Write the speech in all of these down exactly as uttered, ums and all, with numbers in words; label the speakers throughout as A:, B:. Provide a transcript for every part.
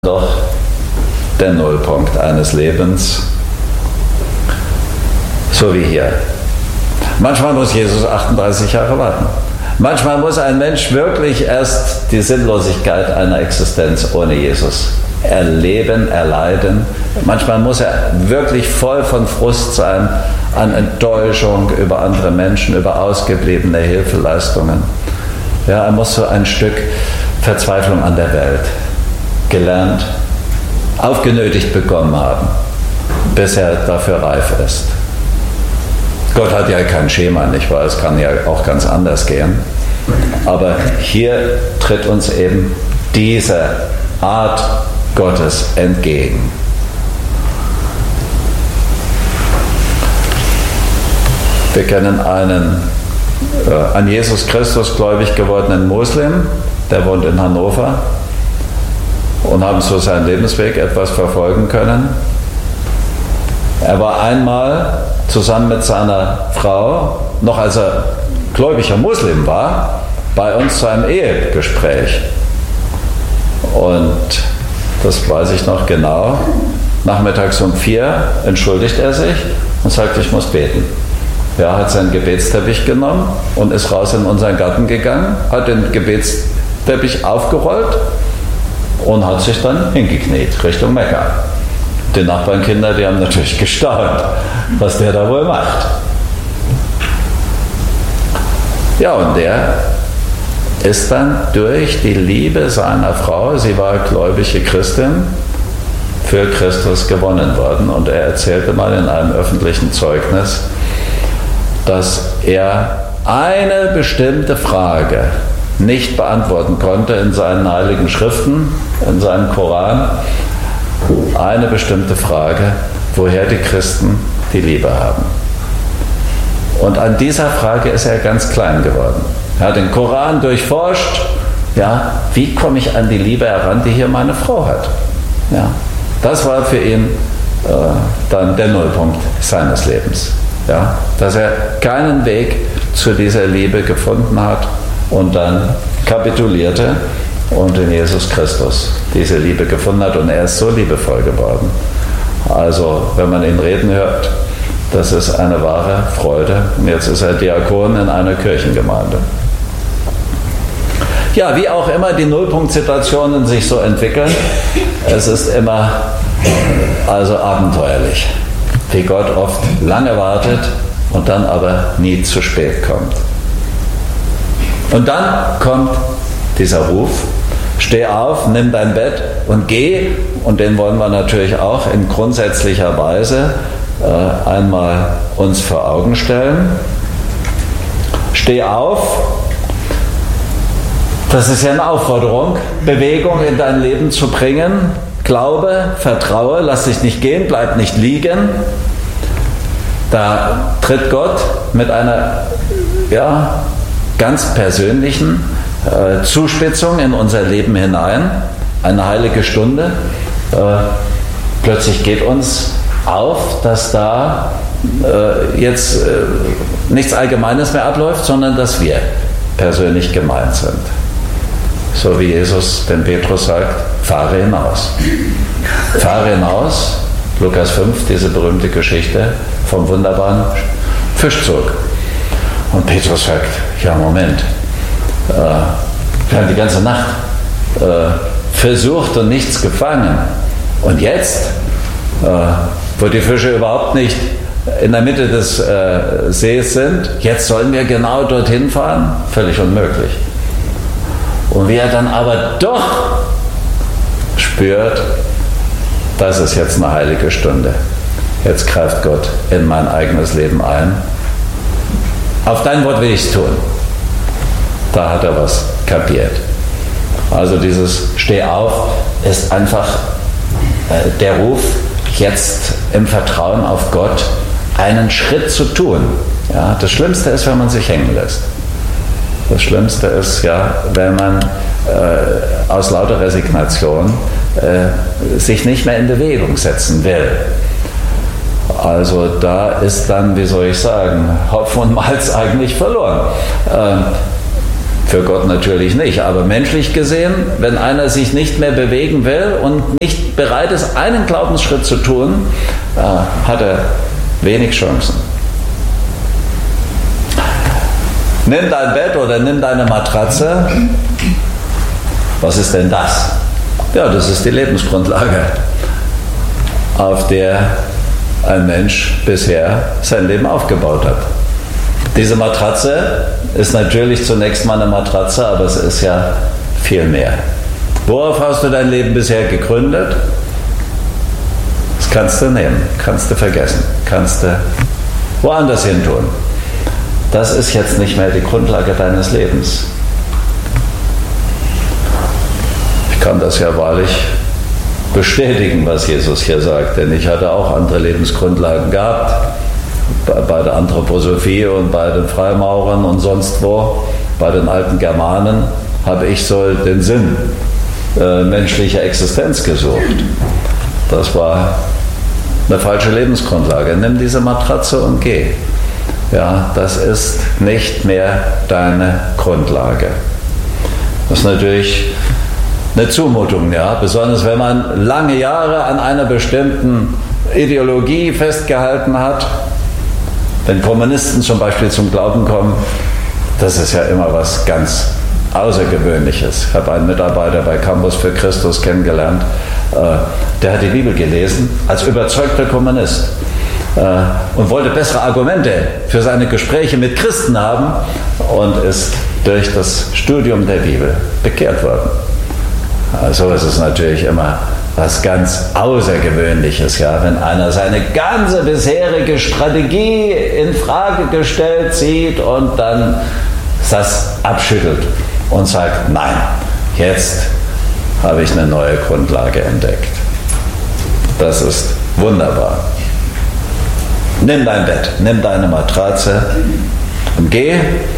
A: doch der Nullpunkt eines Lebens, so wie hier. Manchmal muss Jesus achtunddreißig Jahre warten. Manchmal muss ein Mensch wirklich erst die Sinnlosigkeit einer Existenz ohne Jesus erleben, erleiden. Manchmal muss er wirklich voll von Frust sein, an Enttäuschung über andere Menschen, über ausgebliebene Hilfeleistungen. Ja, er muss so ein Stück Verzweiflung an der Welt gelernt, aufgenötigt bekommen haben, bis er dafür reif ist. Gott hat ja kein Schema, nicht wahr? Es kann ja auch ganz anders gehen. Aber hier tritt uns eben diese Art Gottes entgegen. Wir kennen einen äh, an Jesus Christus gläubig gewordenen Muslim, der wohnt in Hannover, und haben so seinen Lebensweg etwas verfolgen können. Er war einmal zusammen mit seiner Frau, noch als er gläubiger Muslim war, bei uns zu einem Ehegespräch. Und das weiß ich noch genau. Nachmittags um vier entschuldigt er sich und sagt, ich muss beten. Er hat seinen Gebetsteppich genommen und ist raus in unseren Garten gegangen, hat den Gebetsteppich aufgerollt und hat sich dann hingekniet Richtung Mekka. Die Nachbarnkinder, die haben natürlich gestaunt, was der da wohl macht. Ja, und der ist dann durch die Liebe seiner Frau, sie war gläubige Christin, für Christus gewonnen worden. Und er erzählte mal in einem öffentlichen Zeugnis, dass er eine bestimmte Frage nicht beantworten konnte in seinen heiligen Schriften, in seinem Koran. Eine bestimmte Frage, woher die Christen die Liebe haben. Und an dieser Frage ist er ganz klein geworden. Er hat den Koran durchforscht. Ja, wie komme ich an die Liebe heran, die hier meine Frau hat? Ja, das war für ihn äh, dann der Nullpunkt seines Lebens. Ja, dass er keinen Weg zu dieser Liebe gefunden hat und dann kapitulierte und in Jesus Christus diese Liebe gefunden hat, und er ist so liebevoll geworden. Also, wenn man ihn reden hört, das ist eine wahre Freude. Und jetzt ist er Diakon in einer Kirchengemeinde. Ja, wie auch immer die Nullpunktsituationen sich so entwickeln, es ist immer also abenteuerlich, wie Gott oft lange wartet und dann aber nie zu spät kommt. Und dann kommt dieser Ruf: Steh auf, nimm dein Bett und geh. Und den wollen wir natürlich auch in grundsätzlicher Weise äh, einmal uns vor Augen stellen. Steh auf. Das ist ja eine Aufforderung, Bewegung in dein Leben zu bringen. Glaube, vertraue, lass dich nicht gehen, bleib nicht liegen. Da tritt Gott mit einer ja, ganz persönlichen äh, Zuspitzung in unser Leben hinein. Eine heilige Stunde. Äh, plötzlich geht uns auf, dass da äh, jetzt äh, nichts Allgemeines mehr abläuft, sondern dass wir persönlich gemeint sind. So wie Jesus den Petrus sagt, fahre hinaus. Fahre hinaus, Lukas fünf, diese berühmte Geschichte vom wunderbaren Fischzug. Und Petrus sagt, ja Moment, äh, wir haben die ganze Nacht äh, versucht und nichts gefangen. Und jetzt, äh, wo die Fische überhaupt nicht in der Mitte des äh, Sees sind, jetzt sollen wir genau dorthin fahren? Völlig unmöglich. Und wie er dann aber doch spürt, das ist jetzt eine heilige Stunde. Jetzt greift Gott in mein eigenes Leben ein. Auf dein Wort will ich es tun. Da hat er was kapiert. Also dieses Steh auf ist einfach äh, der Ruf, jetzt im Vertrauen auf Gott einen Schritt zu tun. Ja, das Schlimmste ist, wenn man sich hängen lässt. Das Schlimmste ist, ja, wenn man äh, aus lauter Resignation äh, sich nicht mehr in Bewegung setzen will. Also da ist dann, wie soll ich sagen, Hopfen und Malz eigentlich verloren. Ähm, Für Gott natürlich nicht, aber menschlich gesehen, wenn einer sich nicht mehr bewegen will und nicht bereit ist, einen Glaubensschritt zu tun, äh, hat er wenig Chancen. Nimm dein Bett oder nimm deine Matratze. Was ist denn das? Ja, das ist die Lebensgrundlage, auf der ein Mensch bisher sein Leben aufgebaut hat. Diese Matratze ist natürlich zunächst mal eine Matratze, aber es ist ja viel mehr. Worauf hast du dein Leben bisher gegründet? Das kannst du nehmen, kannst du vergessen, kannst du woanders hin tun. Das ist jetzt nicht mehr die Grundlage deines Lebens. Ich kann das ja wahrlich bestätigen, was Jesus hier sagt, denn ich hatte auch andere Lebensgrundlagen gehabt, bei der Anthroposophie und bei den Freimaurern und sonst wo, bei den alten Germanen, habe ich so den Sinn äh, menschlicher Existenz gesucht. Das war eine falsche Lebensgrundlage. Nimm diese Matratze und geh. Ja, das ist nicht mehr deine Grundlage. Das ist natürlich eine Zumutung, ja, besonders wenn man lange Jahre an einer bestimmten Ideologie festgehalten hat. Wenn Kommunisten zum Beispiel zum Glauben kommen, das ist ja immer was ganz Außergewöhnliches. Ich habe einen Mitarbeiter bei Campus für Christus kennengelernt, der hat die Bibel gelesen als überzeugter Kommunist und wollte bessere Argumente für seine Gespräche mit Christen haben und ist durch das Studium der Bibel bekehrt worden. Also es ist natürlich immer was ganz Außergewöhnliches, ja, wenn einer seine ganze bisherige Strategie in Frage gestellt sieht und dann das abschüttelt und sagt, nein, jetzt habe ich eine neue Grundlage entdeckt. Das ist wunderbar. Nimm dein Bett, nimm deine Matratze und geh.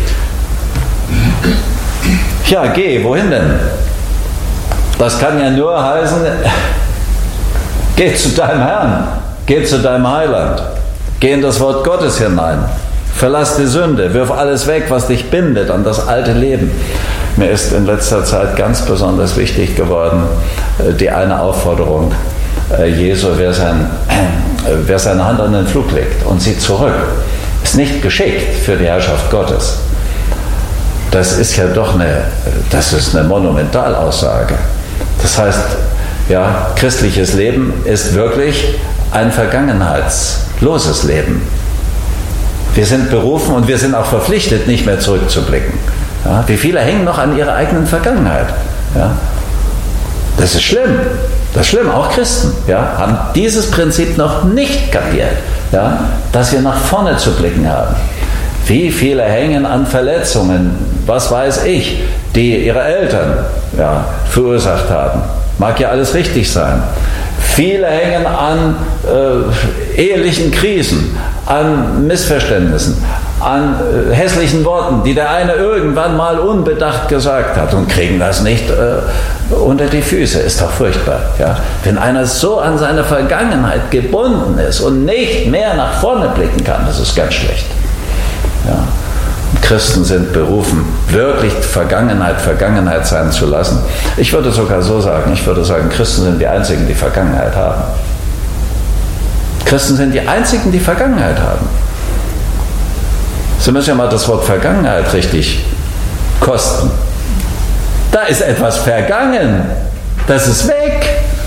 A: Ja, geh, wohin denn? Das kann ja nur heißen, geh zu deinem Herrn, geh zu deinem Heiland, geh in das Wort Gottes hinein, verlass die Sünde, wirf alles weg, was dich bindet an das alte Leben. Mir ist in letzter Zeit ganz besonders wichtig geworden, die eine Aufforderung Jesu, wer, sein, wer seine Hand an den Flug legt und sieht zurück, ist nicht geschickt für die Herrschaft Gottes. Das ist ja doch eine, das ist eine Monumentalaussage. Das heißt, ja, christliches Leben ist wirklich ein vergangenheitsloses Leben. Wir sind berufen und wir sind auch verpflichtet, nicht mehr zurückzublicken. Ja, wie viele hängen noch an ihrer eigenen Vergangenheit? Ja, das ist schlimm. Das ist schlimm. Auch Christen, ja, haben dieses Prinzip noch nicht kapiert, ja, dass wir nach vorne zu blicken haben. Wie viele hängen an Verletzungen, was weiß ich, die ihre Eltern ja, verursacht haben. Mag ja alles richtig sein. Viele hängen an äh, ehelichen Krisen, an Missverständnissen, an äh, hässlichen Worten, die der eine irgendwann mal unbedacht gesagt hat und kriegen das nicht äh, unter die Füße. Ist doch furchtbar. Ja? Wenn einer so an seine Vergangenheit gebunden ist und nicht mehr nach vorne blicken kann, das ist ganz schlecht. Ja. Christen sind berufen, wirklich Vergangenheit Vergangenheit sein zu lassen. Ich würde sogar so sagen, ich würde sagen, Christen sind die Einzigen, die Vergangenheit haben. Christen sind die Einzigen, die Vergangenheit haben. Sie müssen ja mal das Wort Vergangenheit richtig kosten. Da ist etwas vergangen, das ist weg.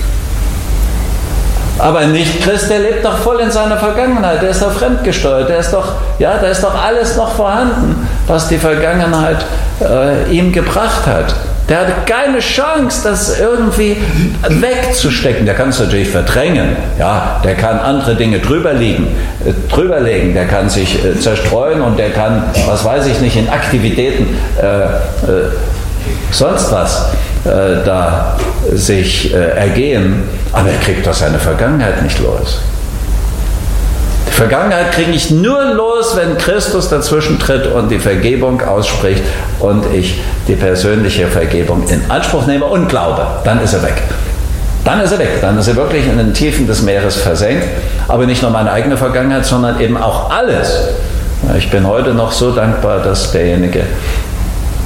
A: Aber ein Nicht-Christ, der lebt doch voll in seiner Vergangenheit, der ist doch fremdgesteuert, der ist doch, ja, da ist doch alles noch vorhanden, was die Vergangenheit äh, ihm gebracht hat. Der hat keine Chance, das irgendwie wegzustecken. Der kann es natürlich verdrängen, ja, der kann andere Dinge drüber liegen, äh, drüberlegen, der kann sich äh, zerstreuen und der kann, was weiß ich nicht, in Aktivitäten äh, äh, sonst was äh, da sich äh, ergehen, aber er kriegt doch seine Vergangenheit nicht los. Die Vergangenheit kriege ich nur los, wenn Christus dazwischen tritt und die Vergebung ausspricht und ich die persönliche Vergebung in Anspruch nehme und glaube. Dann ist er weg. Dann ist er weg. Dann ist er wirklich in den Tiefen des Meeres versenkt. Aber nicht nur meine eigene Vergangenheit, sondern eben auch alles. Ich bin heute noch so dankbar, dass derjenige,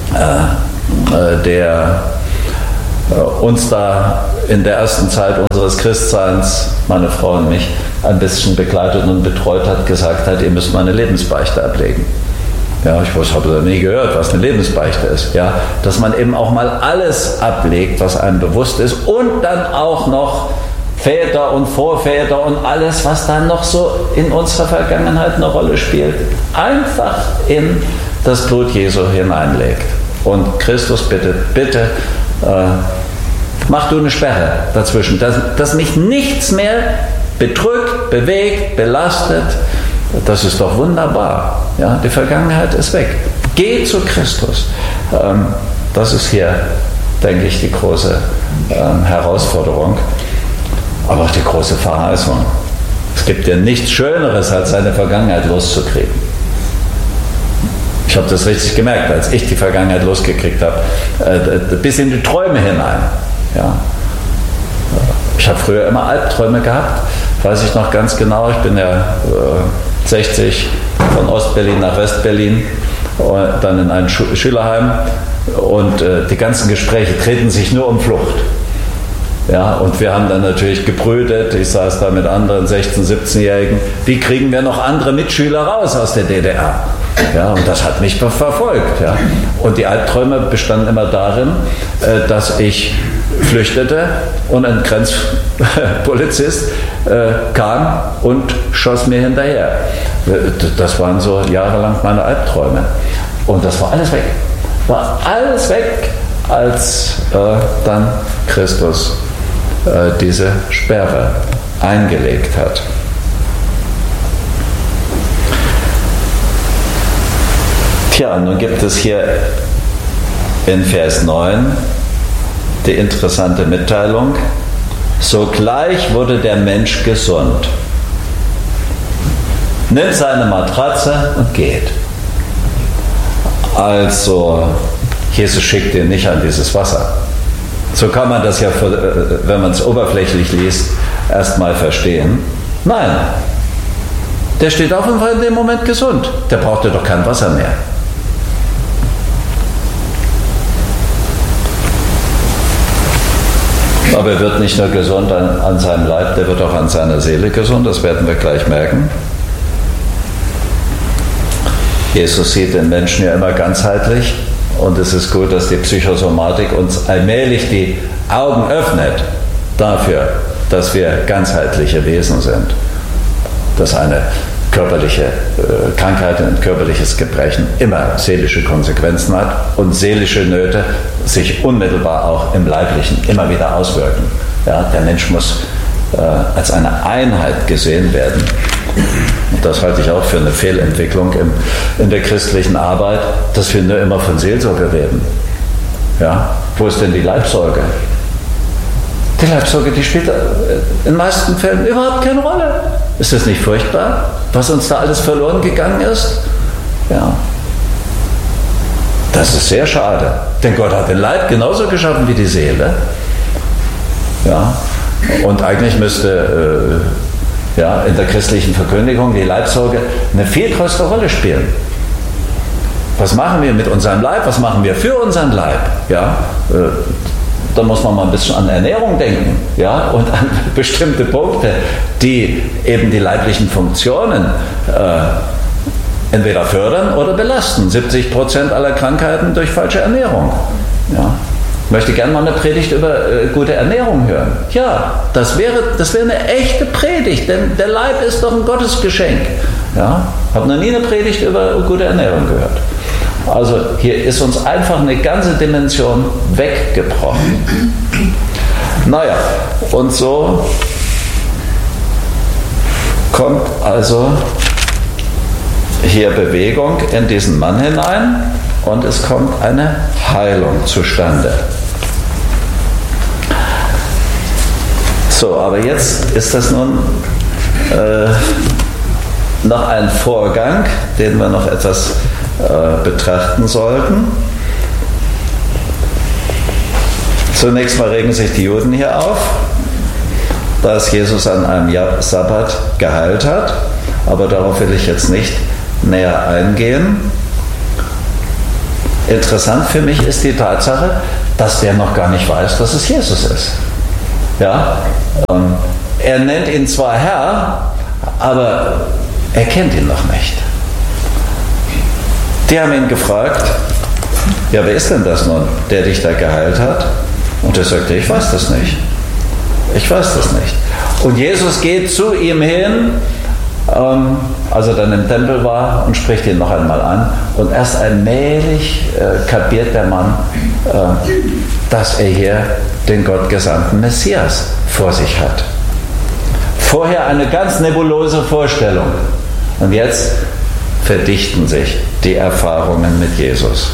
A: äh, der äh, uns da in der ersten Zeit unseres Christseins, meine Frau und mich, ein bisschen begleitet und betreut hat, gesagt hat, ihr müsst mal eine Lebensbeichte ablegen. Ja, ich wusste, habe nie gehört, was eine Lebensbeichte ist. Ja, dass man eben auch mal alles ablegt, was einem bewusst ist, und dann auch noch Väter und Vorväter und alles, was dann noch so in unserer Vergangenheit eine Rolle spielt, einfach in das Blut Jesu hineinlegt. Und Christus bittet, bitte, äh, mach du eine Sperre dazwischen, dass, dass mich nichts mehr bedrückt, bewegt, belastet. Das ist doch wunderbar. Ja, die Vergangenheit ist weg. Geh zu Christus. Ähm, das ist hier, denke ich, die große ähm, Herausforderung, aber auch die große Verheißung. Es gibt ja nichts Schöneres, als seine Vergangenheit loszukriegen. Ich habe das richtig gemerkt, als ich die Vergangenheit losgekriegt habe, äh, bis in die Träume hinein. Ja. Ich habe früher immer Albträume gehabt, weiß ich noch ganz genau. Ich bin ja äh, sechzig von Ostberlin nach Westberlin, dann in ein Schu- Schülerheim, und äh, die ganzen Gespräche drehten sich nur um Flucht. Ja, und wir haben dann natürlich gebrütet. Ich saß da mit anderen sechzehn-, siebzehnjährigen. Wie kriegen wir noch andere Mitschüler raus aus der D D R? Ja, und das hat mich verfolgt. Ja. Und die Albträume bestanden immer darin, äh, dass ich flüchtete und ein Grenzpolizist äh, kam und schoss mir hinterher. Das waren so jahrelang meine Albträume. Und das war alles weg. War alles weg, als äh, dann Christus äh, diese Sperre eingelegt hat. Tja, nun gibt es hier in Vers neun die interessante Mitteilung: Sogleich wurde der Mensch gesund, nimmt seine Matratze und geht. Also, Jesus schickt ihn nicht an dieses Wasser. So kann man das ja, wenn man es oberflächlich liest, erstmal verstehen. Nein, der steht auf und war in dem Moment gesund. Der brauchte doch kein Wasser mehr. Aber er wird nicht nur gesund an, an seinem Leib, der wird auch an seiner Seele gesund, das werden wir gleich merken. Jesus sieht den Menschen ja immer ganzheitlich, und es ist gut, dass die Psychosomatik uns allmählich die Augen öffnet dafür, dass wir ganzheitliche Wesen sind. Dass eine körperliche äh, Krankheit, ein körperliches Gebrechen immer seelische Konsequenzen hat und seelische Nöte sich unmittelbar auch im Leiblichen immer wieder auswirken. Ja, der Mensch muss äh, als eine Einheit gesehen werden. Und das halte ich auch für eine Fehlentwicklung im, in der christlichen Arbeit, dass wir nur immer von Seelsorge reden. Ja, wo ist denn die Leibsorge? Die Leibsorge, die spielt in den meisten Fällen überhaupt keine Rolle. Ist das nicht furchtbar, was uns da alles verloren gegangen ist? Ja. Das ist sehr schade, denn Gott hat den Leib genauso geschaffen wie die Seele. Ja. Und eigentlich müsste äh, ja, in der christlichen Verkündigung die Leibsorge eine viel größere Rolle spielen. Was machen wir mit unserem Leib? Was machen wir für unseren Leib? Ja. Äh, Da muss man mal ein bisschen an Ernährung denken, ja, und an bestimmte Punkte, die eben die leiblichen Funktionen äh, entweder fördern oder belasten. siebzig Prozent aller Krankheiten durch falsche Ernährung. Ja. Ich möchte gerne mal eine Predigt über äh, gute Ernährung hören. Ja, das wäre, das wäre eine echte Predigt, denn der Leib ist doch ein Gottesgeschenk. Ja. Ich habe noch nie eine Predigt über gute Ernährung gehört. Also hier ist uns einfach eine ganze Dimension weggebrochen. Naja, und so kommt also hier Bewegung in diesen Mann hinein und es kommt eine Heilung zustande. So, aber jetzt ist das nun äh, noch ein Vorgang, den wir noch etwas betrachten sollten. Zunächst mal regen sich die Juden hier auf, dass Jesus an einem Sabbat geheilt hat, aber darauf will ich jetzt nicht näher eingehen. interessant für mich ist die Tatsache, dass der noch gar nicht weiß, dass es Jesus ist. Ja? Ähm, er nennt ihn zwar Herr, aber er kennt ihn noch nicht. Die haben ihn gefragt, ja, wer ist denn das nun, der dich da geheilt hat? Und er sagte, ich weiß das nicht. Ich weiß das nicht. Und Jesus geht zu ihm hin, ähm, als er dann im Tempel war, und spricht ihn noch einmal an. Und erst allmählich äh, kapiert der Mann, äh, dass er hier den gottgesandten Messias vor sich hat. Vorher eine ganz nebulose Vorstellung. Und jetzt verdichten sich die Erfahrungen mit Jesus.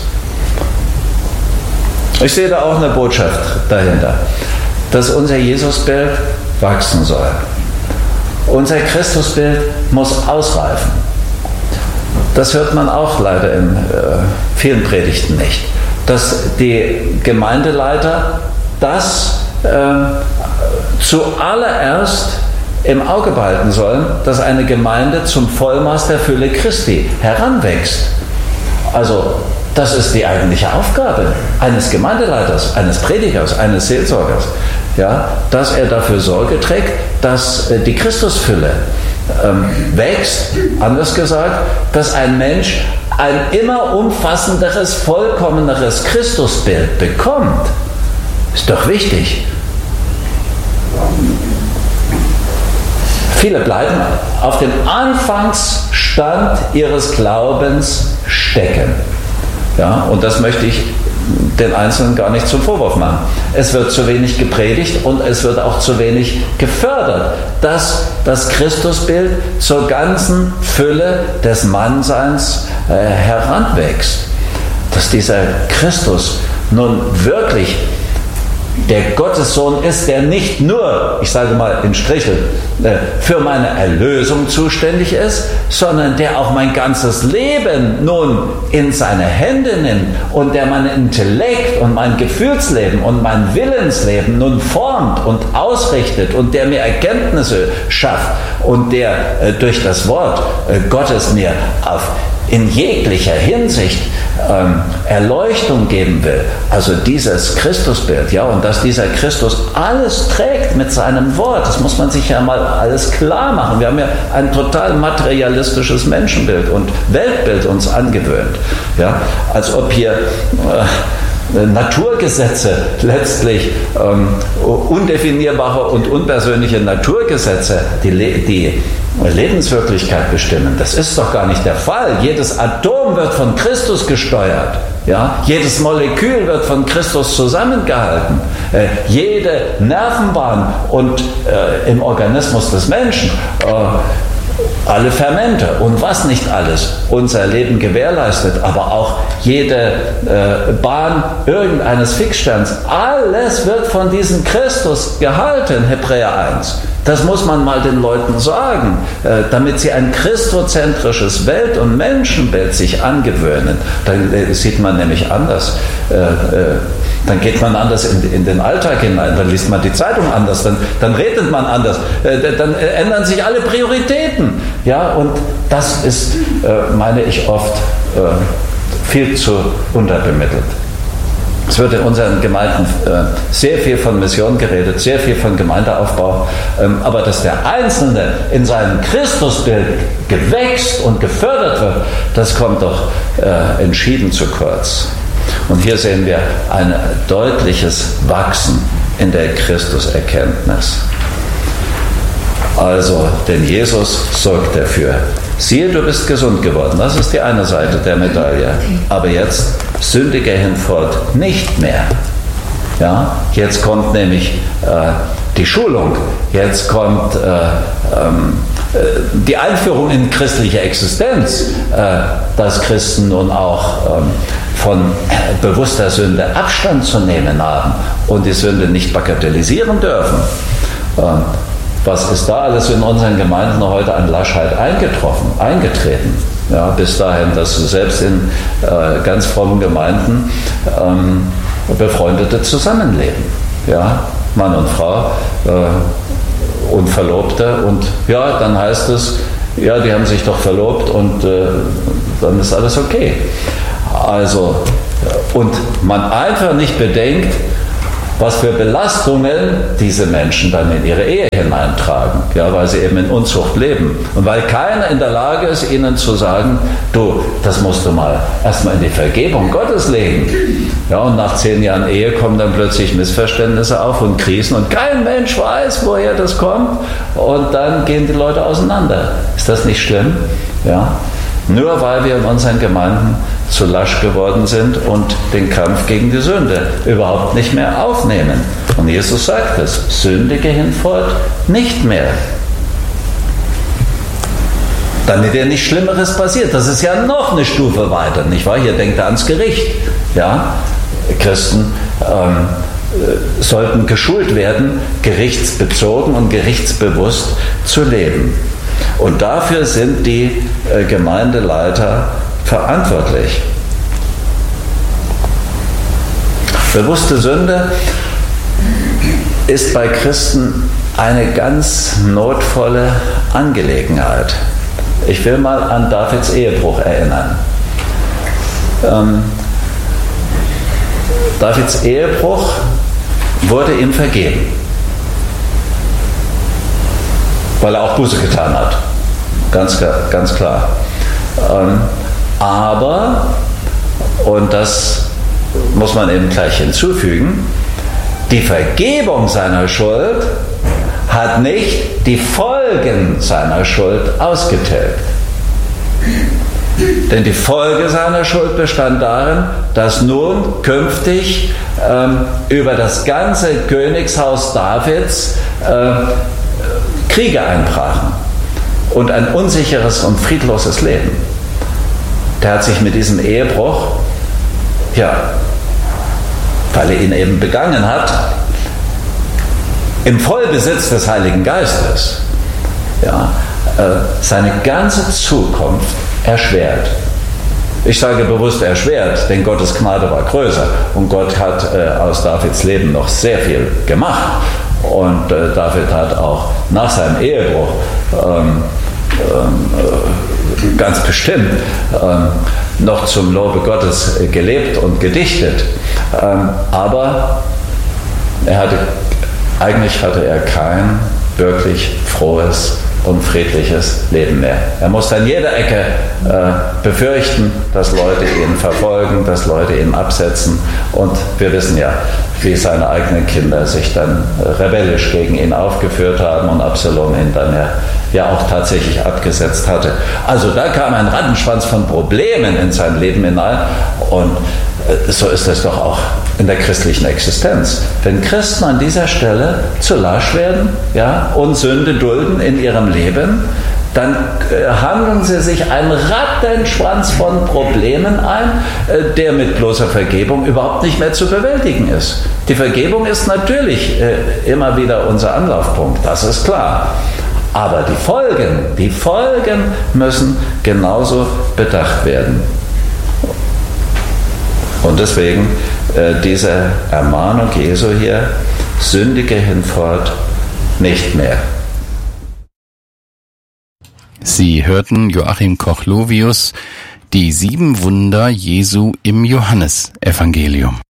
A: Ich sehe da auch eine Botschaft dahinter, dass unser Jesusbild wachsen soll. Unser Christusbild muss ausreifen. Das hört man auch leider in äh, vielen Predigten nicht. Dass die Gemeindeleiter das äh, zuallererst im Auge behalten sollen, dass eine Gemeinde zum Vollmaß der Fülle Christi heranwächst. Also das ist die eigentliche Aufgabe eines Gemeindeleiters, eines Predigers, eines Seelsorgers, ja, dass er dafür Sorge trägt, dass äh, die Christusfülle ähm, wächst, anders gesagt, dass ein Mensch ein immer umfassenderes, vollkommeneres Christusbild bekommt. Ist doch wichtig. Viele bleiben auf dem Anfangsstand ihres Glaubens stecken. Ja, und das möchte ich den Einzelnen gar nicht zum Vorwurf machen. Es wird zu wenig gepredigt und es wird auch zu wenig gefördert, dass das Christusbild zur ganzen Fülle des Mannseins äh, heranwächst. Dass dieser Christus nun wirklich der Gottessohn ist, der nicht nur, ich sage mal in Strichel, für meine Erlösung zuständig ist, sondern der auch mein ganzes Leben nun in seine Hände nimmt und der mein Intellekt und mein Gefühlsleben und mein Willensleben nun formt und ausrichtet und der mir Erkenntnisse schafft und der durch das Wort Gottes mir auf in jeglicher Hinsicht ähm, Erleuchtung geben will, also dieses Christusbild, ja, und dass dieser Christus alles trägt mit seinem Wort, das muss man sich ja mal alles klar machen. Wir haben ja ein total materialistisches Menschenbild und Weltbild uns angewöhnt, ja, als ob hier äh, Naturgesetze letztlich ähm, undefinierbare und unpersönliche Naturgesetze, die, die Lebenswirklichkeit bestimmen. Das ist doch gar nicht der Fall. Jedes Atom wird von Christus gesteuert. Ja? Jedes Molekül wird von Christus zusammengehalten. Äh, jede Nervenbahn und äh, im Organismus des Menschen äh, alle Fermente und was nicht alles unser Leben gewährleistet, aber auch jede äh, Bahn irgendeines Fixsterns, alles wird von diesem Christus gehalten, Hebräer eins. Das muss man mal den Leuten sagen, äh, damit sie ein christozentrisches Welt- und Menschenbild sich angewöhnen. Dann äh, sieht man nämlich anders. Äh, äh, Dann geht man anders in, in den Alltag hinein, dann liest man die Zeitung anders, dann, dann redet man anders, äh, dann äh, ändern sich alle Prioritäten. Ja, und das ist, äh, meine ich, oft äh, viel zu unterbemittelt. Es wird in unseren Gemeinden äh, sehr viel von Mission geredet, sehr viel von Gemeindeaufbau, ähm, aber dass der Einzelne in seinem Christusbild gewächst und gefördert wird, das kommt doch äh, entschieden zu kurz. Und hier sehen wir ein deutliches Wachsen in der Christuserkenntnis. Also, denn Jesus sorgt dafür. Siehe, du bist gesund geworden. Das ist die eine Seite der Medaille. Aber jetzt sündige hinfort nicht mehr. Ja, jetzt kommt nämlich äh, die Schulung. Jetzt kommt äh, ähm, die Einführung in christliche Existenz, äh, dass Christen nun auch ähm, von bewusster Sünde Abstand zu nehmen haben und die Sünde nicht bagatellisieren dürfen. Ähm, was ist da alles in unseren Gemeinden heute an Laschheit eingetroffen, eingetreten? Ja, bis dahin, dass selbst in äh, ganz frommen Gemeinden ähm, Befreundete zusammenleben. Ja, Mann und Frau äh, und Verlobte und ja, dann heißt es, ja, die haben sich doch verlobt und äh, dann ist alles okay. Also, und man einfach nicht bedenkt, was für Belastungen diese Menschen dann in ihre Ehe hineintragen, ja, weil sie eben in Unzucht leben. Und weil keiner in der Lage ist, ihnen zu sagen, du, das musst du mal erstmal in die Vergebung Gottes legen. Ja, und nach zehn Jahren Ehe kommen dann plötzlich Missverständnisse auf und Krisen und kein Mensch weiß, woher das kommt. Und dann gehen die Leute auseinander. Ist das nicht schlimm? Ja. Nur weil wir in unseren Gemeinden zu lasch geworden sind und den Kampf gegen die Sünde überhaupt nicht mehr aufnehmen. Und Jesus sagt es, sündige hinfort nicht mehr. Damit dir nichts Schlimmeres passiert. Das ist ja noch eine Stufe weiter, nicht wahr? Hier denkt er ans Gericht. Ja? Christen ähm, sollten geschult werden, gerichtsbezogen und gerichtsbewusst zu leben. Und dafür sind die äh, Gemeindeleiter verantwortlich. Bewusste Sünde ist bei Christen eine ganz notvolle Angelegenheit. Ich will mal an Davids Ehebruch erinnern. Ähm, Davids Ehebruch wurde ihm vergeben, weil er auch Buße getan hat. Ganz, ganz klar. Ähm, aber, und das muss man eben gleich hinzufügen, die Vergebung seiner Schuld hat nicht die Folgen seiner Schuld ausgetilgt. Denn die Folge seiner Schuld bestand darin, dass nun künftig ähm, über das ganze Königshaus Davids äh, Kriege einbrachen und ein unsicheres und friedloses Leben. Der hat sich mit diesem Ehebruch, ja, weil er ihn eben begangen hat, im Vollbesitz des Heiligen Geistes, ja, äh, seine ganze Zukunft erschwert. Ich sage bewusst erschwert, denn Gottes Gnade war größer und Gott hat äh, aus Davids Leben noch sehr viel gemacht. Und äh, David hat auch nach seinem Ehebruch ähm, ähm, ganz bestimmt ähm, noch zum Lobe Gottes gelebt und gedichtet. Ähm, aber er hatte, eigentlich hatte er kein wirklich frohes und friedliches Leben mehr. Er musste an jeder Ecke äh, befürchten, dass Leute ihn verfolgen, dass Leute ihn absetzen. Und wir wissen ja, wie seine eigenen Kinder sich dann rebellisch gegen ihn aufgeführt haben und Absalom ihn dann ja, ja auch tatsächlich abgesetzt hatte. Also da kam ein Rattenschwanz von Problemen in sein Leben hinein. Und äh, so ist es doch auch in der christlichen Existenz. Wenn Christen an dieser Stelle zu lasch werden, ja, und Sünde dulden in ihrem Leben, dann äh, handeln sie sich einen Rattenschwanz von Problemen ein, äh, der mit bloßer Vergebung überhaupt nicht mehr zu bewältigen ist. Die Vergebung ist natürlich äh, immer wieder unser Anlaufpunkt, das ist klar. Aber die Folgen, die Folgen müssen genauso bedacht werden. Und deswegen äh, diese Ermahnung Jesu hier, sündige hinfort nicht mehr.
B: Sie hörten Joachim Koch-Lovius, die sieben Wunder Jesu im Johannesevangelium.